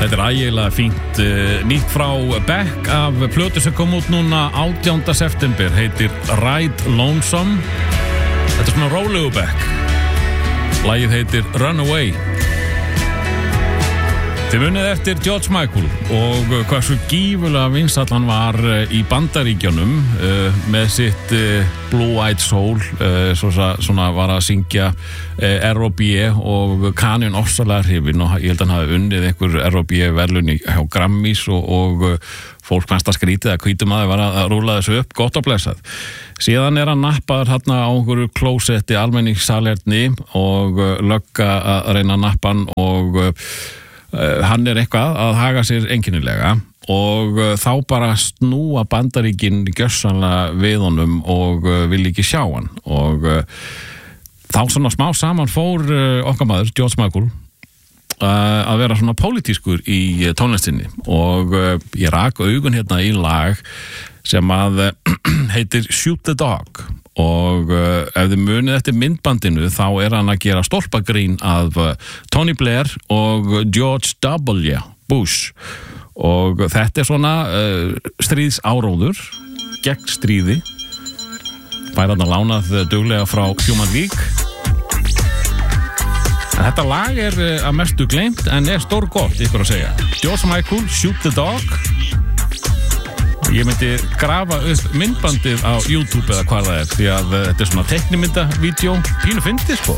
Þetta ægilega fínt nýtt frá Beck af plötu sem kom út núna 18. september, heitir Ride Lonesome. Þetta svona rólegu Beck. Lagið heitir Runaway. Þið munið eftir George Michael og hversu gífulega vinsæll hann var í Bandaríkjunum með sitt Blue Eyed Soul, svona var að syngja R&B og Kanyon ofsalega hrifinn og ég held að hann hafi unnið einhver R&B verðlaun hjá Grammys og fólk fannst að skrítið að hvítum að það var að rúla þessu upp, gott og blessað. Síðan hann nappaður hérna á einhverju klósetti almenningssalerni og lögga að reyna að nappa hann og hann eitthvað að haga sér einkennilega og þá bara snúa Bandaríkin gjörsamlega við honum og vil ekki sjá hann og þá svona smá saman fór okkar maður, George Michael að vera svona pólitískur í tónlistinni og ég rak augun hérna í lag sem að heitir Shoot the Dog og ef þið munið eftir myndbandinu þá hann að gera stólpagrín af Tony Blair og George W. Bush og þetta svona stríðsáróður gegn stríði fær hann að lánað duglega frá Human League en þetta lag að mestu gleymt en stórgott ykkur að segja George Michael, Shoot the Dog. Ég myndi grafa upp myndbandið á YouTube eða hvað það því að þetta svona teiknimyndavídeó pínu fyndið sko.